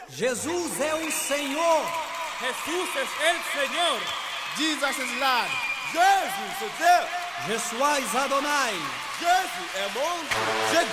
Jesus é o Senhor. Jesús es el Señor. Jesus is Lord. Jesus é Deus. Je suis Adonai. Jesus é monstro.